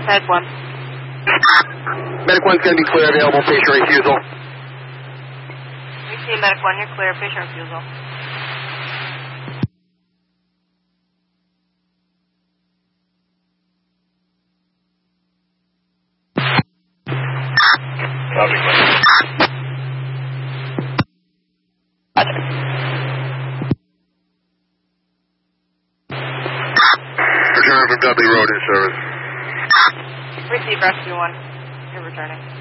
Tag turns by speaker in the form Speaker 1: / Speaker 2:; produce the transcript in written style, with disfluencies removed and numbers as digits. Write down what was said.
Speaker 1: Medic 1.
Speaker 2: Medic 1's going to be clear, available, patient refusal.
Speaker 1: We see Medic 1, you're clear, patient refusal.
Speaker 2: Return from Dudley Road in service.
Speaker 1: Receive rescue 1. You're returning.